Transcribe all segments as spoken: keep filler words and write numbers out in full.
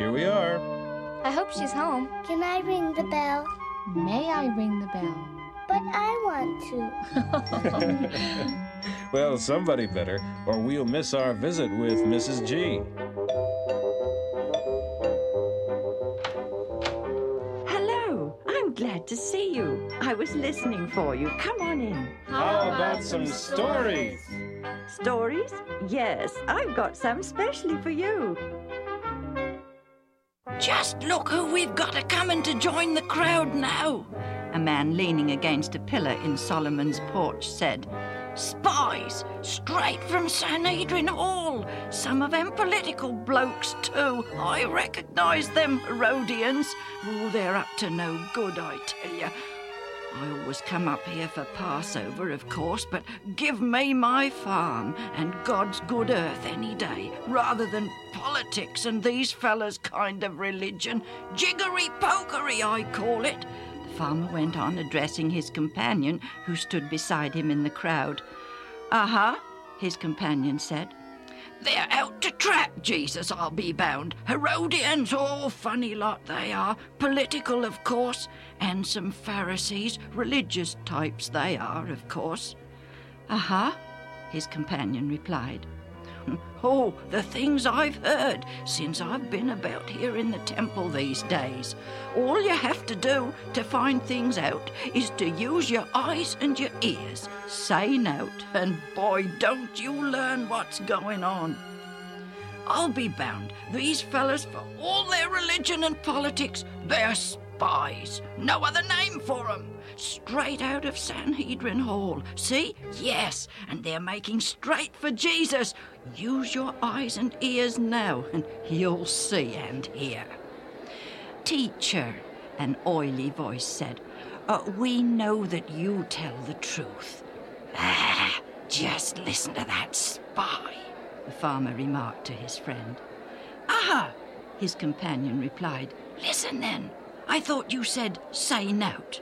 here we are. I hope she's home. Can I ring the bell? May I ring the bell? But I want to. Well, somebody better, or we'll miss our visit with Missus G. Hello, I'm glad to see you. I was listening for you. Come on in. How about some stories? Stories? Yes, I've got some specially for you. Just look who we've got a coming to join the crowd now. A man leaning against a pillar in Solomon's porch said, Spies, straight from Sanhedrin Hall. Some of them political blokes, too. I recognise them, Herodians. Oh, they're up to no good, I tell you. I always come up here for Passover, of course, but give me my farm and God's good earth any day, rather than politics and these fellas' kind of religion. Jiggery-pokery, I call it. The farmer went on addressing his companion, who stood beside him in the crowd. Uh-huh, his companion said. They're out to trap Jesus, I'll be bound. Herodians, oh, funny lot they are. Political, of course. And some Pharisees, religious types they are, of course. Uh-huh, his companion replied. Oh, the things I've heard since I've been about here in the temple these days. All you have to do to find things out is to use your eyes and your ears. Say nout, and boy, don't you learn what's going on. I'll be bound, these fellas, for all their religion and politics, they're spies. No other name for 'em. Straight out of Sanhedrin Hall. See? Yes, and they're making straight for Jesus. Use your eyes and ears now, and you'll see and hear. Teacher, an oily voice said, uh, we know that you tell the truth. Ah, just listen to that spy, the farmer remarked to his friend. Ah, his companion replied. Listen then. I thought you said say nout.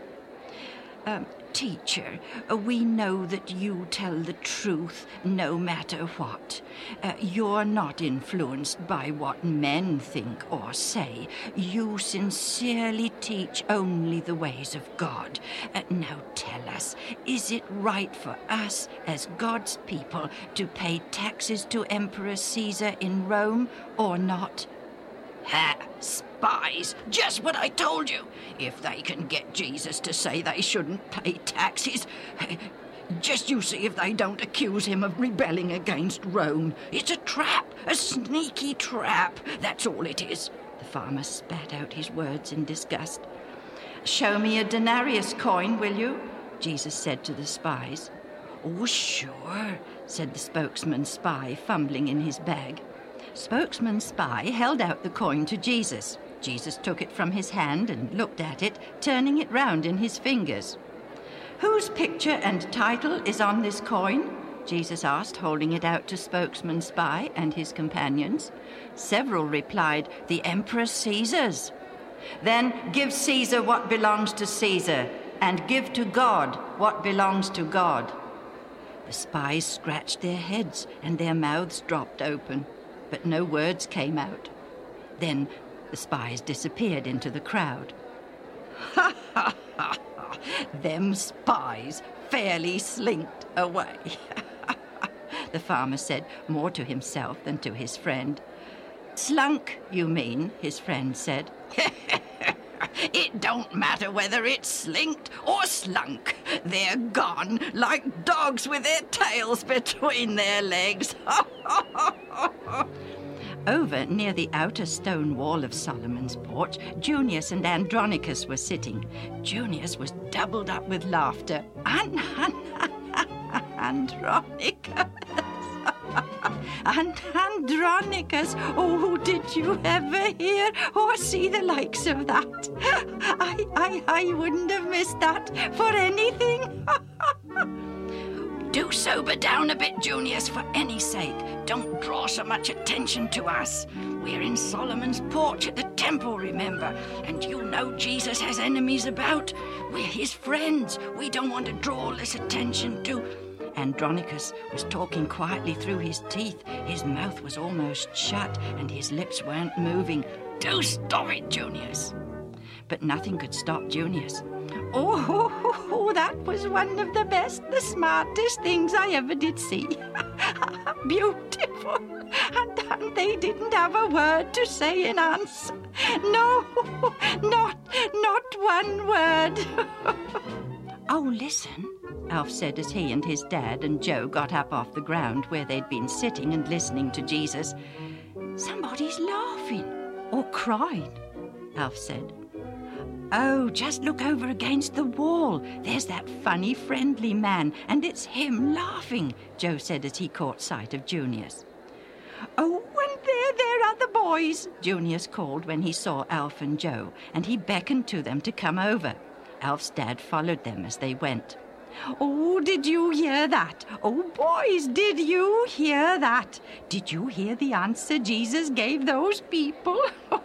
Um, teacher, uh, we know that you tell the truth no matter what. Uh, you're not influenced by what men think or say. You sincerely teach only the ways of God. Uh, now tell us, is it right for us as God's people to pay taxes to Emperor Caesar in Rome or not? Ha! Spies! Just what I told you! If they can get Jesus to say they shouldn't pay taxes, just you see if they don't accuse him of rebelling against Rome. It's a trap, a sneaky trap. That's all it is. The farmer spat out his words in disgust. Show me a denarius coin, will you? Jesus said to the spies. Oh, sure, said the spokesman spy, fumbling in his bag. Spokesman spy held out the coin to Jesus. Jesus took it from his hand and looked at it, turning it round in his fingers. Whose picture and title is on this coin? Jesus asked, holding it out to Spokesman spy and his companions. Several replied, the Emperor Caesar's. Then give Caesar what belongs to Caesar, and give to God what belongs to God. The spies scratched their heads and their mouths dropped open, but no words came out. Then the spies disappeared into the crowd. Ha ha ha ha! Them spies fairly slinked away. The farmer said, more to himself than to his friend. Slunk, you mean, his friend said. It don't matter whether it's slinked or slunk. They're gone like dogs with their tails between their legs. Over near the outer stone wall of Solomon's porch, Junius and Andronicus were sitting. Junius was doubled up with laughter. An- Andronicus! And Andronicus, oh, did you ever hear or see the likes of that? I, I, I wouldn't have missed that for anything. Do sober down a bit, Junius, for any sake. Don't draw so much attention to us. We're in Solomon's porch at the temple, remember? And you know Jesus has enemies about. We're his friends. We don't want to draw all this attention to... Andronicus was talking quietly through his teeth. His mouth was almost shut and his lips weren't moving. Do stop it, Junius. But nothing could stop Junius. Oh, that was one of the best, the smartest things I ever did see. Beautiful. And, and they didn't have a word to say in answer. No, not, not one word. Oh, listen, Alf said as he and his dad and Joe got up off the ground where they'd been sitting and listening to Jesus. Somebody's laughing or crying, Alf said. Oh, just look over against the wall. There's that funny, friendly man, and it's him laughing, Joe said as he caught sight of Junius. Oh, and there, there are the boys, Junius called when he saw Alf and Joe, and he beckoned to them to come over. Alf's dad followed them as they went. Oh, did you hear that? Oh, boys, did you hear that? Did you hear the answer Jesus gave those people?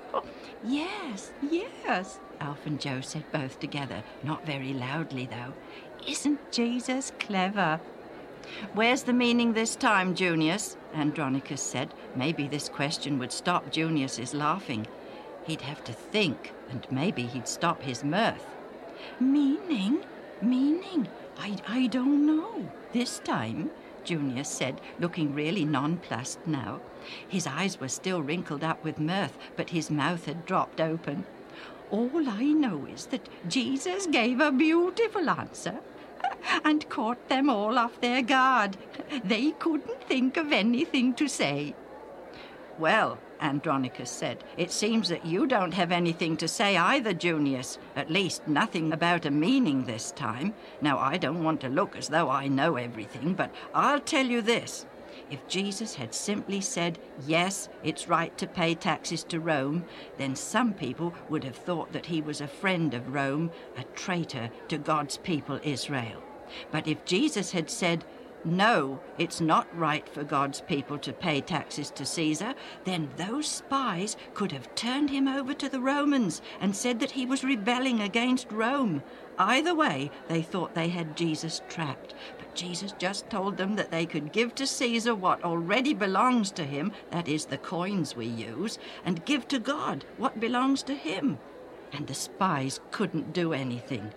Yes, yes, Alf and Joe said both together, not very loudly, though. Isn't Jesus clever? Where's the meaning this time, Junius? Andronicus said. Maybe this question would stop Junius's laughing. He'd have to think, and maybe he'd stop his mirth. Meaning? Meaning? I, I don't know. This time, Junius said, looking really nonplussed now. His eyes were still wrinkled up with mirth, but his mouth had dropped open. All I know is that Jesus gave a beautiful answer and caught them all off their guard. They couldn't think of anything to say. Well, Andronicus said, it seems that you don't have anything to say either, Junius. At least nothing about a meaning this time. Now, I don't want to look as though I know everything, but I'll tell you this. If Jesus had simply said, yes, it's right to pay taxes to Rome, then some people would have thought that he was a friend of Rome, a traitor to God's people Israel. But if Jesus had said, no, it's not right for God's people to pay taxes to Caesar, then those spies could have turned him over to the Romans and said that he was rebelling against Rome. Either way, they thought they had Jesus trapped. But Jesus just told them that they could give to Caesar what already belongs to him, that is, the coins we use, and give to God what belongs to him. And the spies couldn't do anything.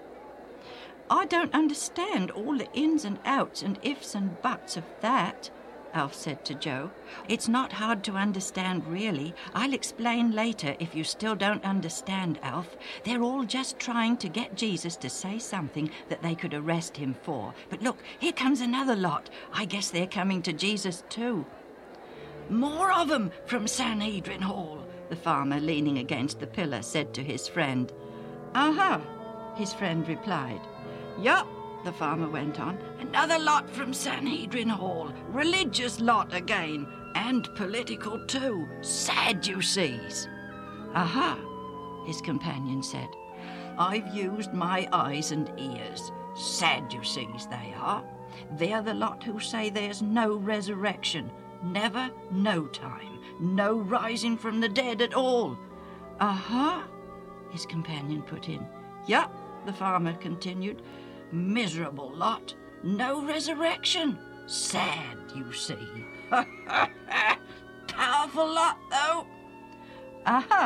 I don't understand all the ins and outs and ifs and buts of that, Alf said to Joe. It's not hard to understand, really. I'll explain later if you still don't understand, Alf. They're all just trying to get Jesus to say something that they could arrest him for. But look, here comes another lot. I guess they're coming to Jesus too. More of 'em from Sanhedrin Hall, the farmer leaning against the pillar said to his friend. Uh-huh, his friend replied. Yup, the farmer went on. Another lot from Sanhedrin Hall. Religious lot again. And political too. Sadducees. Aha, his companion said. I've used my eyes and ears. Sadducees they are. They're the lot who say there's no resurrection. Never, no time. No rising from the dead at all. Aha, his companion put in. Yup, the farmer continued. Miserable lot. No resurrection. Sad, you see. Powerful lot, though. Aha!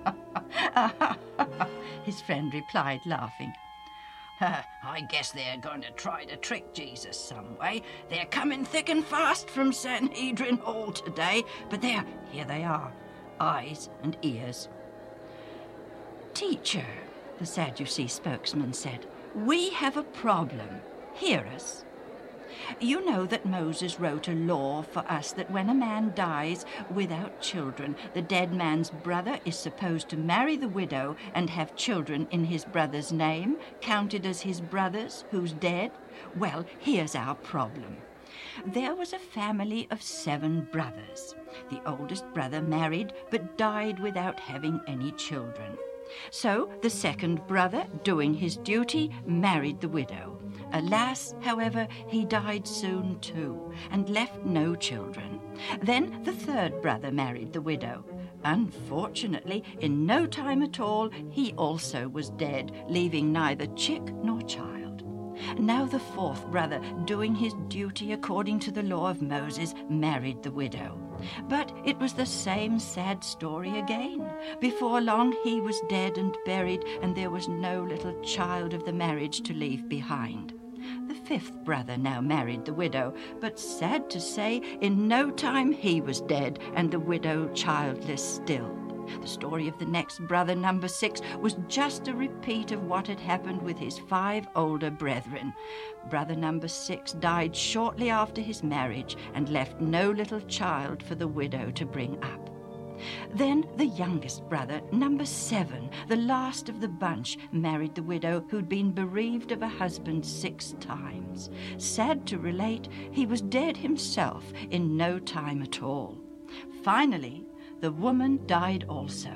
His friend replied, laughing. I guess they're going to try to trick Jesus some way. They're coming thick and fast from Sanhedrin Hall today, but there, here they are, eyes and ears. Teacher, the Sadducee spokesman said, we have a problem. Hear us. You know that Moses wrote a law for us that when a man dies without children, the dead man's brother is supposed to marry the widow and have children in his brother's name, counted as his brother's who's dead. Well, here's our problem. There was a family of seven brothers. The oldest brother married but died without having any children. So the second brother, doing his duty, married the widow. Alas, however, he died soon too, and left no children. Then the third brother married the widow. Unfortunately, in no time at all, he also was dead, leaving neither chick nor child. Now the fourth brother, doing his duty according to the law of Moses, married the widow. But it was the same sad story again. Before long he was dead and buried, and there was no little child of the marriage to leave behind. The fifth brother now married the widow, but sad to say, in no time he was dead, and the widow childless still. The story of the next brother, number six, was just a repeat of what had happened with his five older brethren. Brother number six died shortly after his marriage and left no little child for the widow to bring up. Then the youngest brother, number seven, the last of the bunch, married the widow who'd been bereaved of a husband six times. Sad to relate, he was dead himself in no time at all. Finally, the woman died also.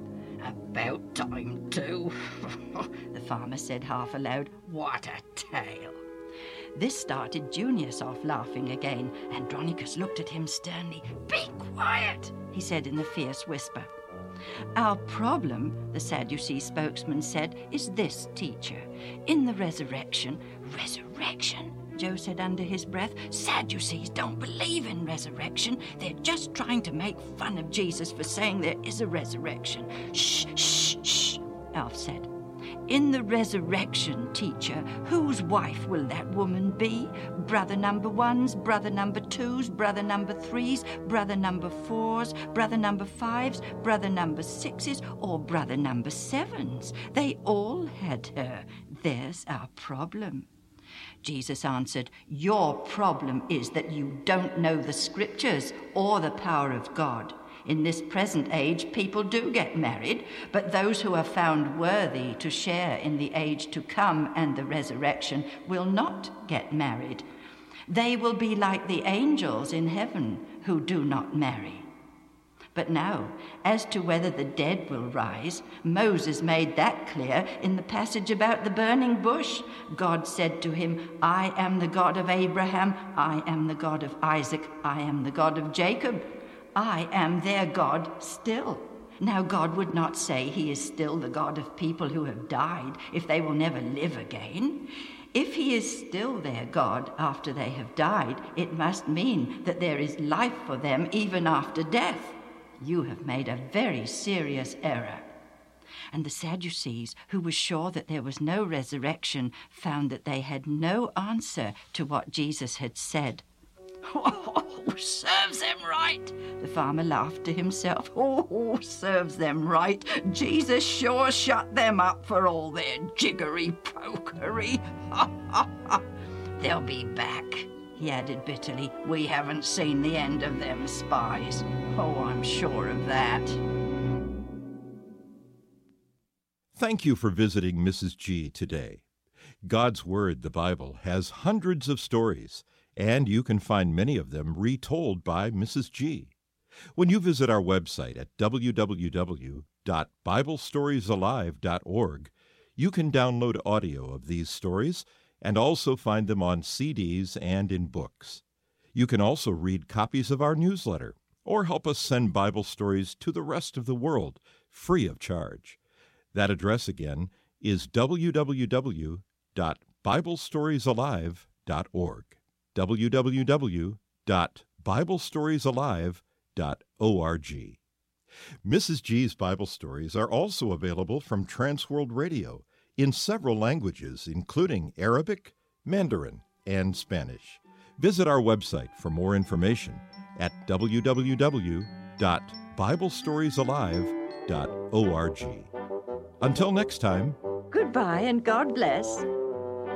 "About time, too," the farmer said half aloud. "What a tale." This started Junius off laughing again. Andronicus looked at him sternly. "Be quiet," he said in a fierce whisper. "Our problem," the Sadducee spokesman said, "is this, teacher. In the resurrection..." "Resurrection?" Joe said under his breath. "Sadducees don't believe in resurrection. They're just trying to make fun of Jesus for saying there is a resurrection." "Shh, shh, shh," Alf said. "In the resurrection, teacher, whose wife will that woman be? Brother number ones, brother number twos, brother number threes, brother number fours, brother number fives, brother number sixes, or brother number sevens? They all had her. There's our problem." Jesus answered, "Your problem is that you don't know the Scriptures or the power of God. In this present age, people do get married, but those who are found worthy to share in the age to come and the resurrection will not get married. They will be like the angels in heaven who do not marry. But now, as to whether the dead will rise, Moses made that clear in the passage about the burning bush. God said to him, 'I am the God of Abraham, I am the God of Isaac, I am the God of Jacob. I am their God still.' Now God would not say he is still the God of people who have died if they will never live again. If he is still their God after they have died, it must mean that there is life for them even after death. You have made a very serious error." And the Sadducees, who were sure that there was no resurrection, found that they had no answer to what Jesus had said. "Oh, serves them right," the farmer laughed to himself. "Oh, serves them right. Jesus sure shut them up for all their jiggery pokery. Ha, ha, ha. They'll be back," he added bitterly. "We haven't seen the end of them spies. Oh, I'm sure of that." Thank you for visiting Missus G today. God's Word, the Bible, has hundreds of stories, and you can find many of them retold by Missus G. When you visit our website at w w w dot bible stories alive dot org, you can download audio of these stories and also find them on C Ds and in books. You can also read copies of our newsletter or help us send Bible stories to the rest of the world free of charge. That address again is w w w dot bible stories alive dot org. w w w dot bible stories alive dot org. Missus G's Bible stories are also available from Transworld Radio in several languages, including Arabic, Mandarin, and Spanish. Visit our website for more information at w w w dot bible stories alive dot org. Until next time, Goodbye and God bless.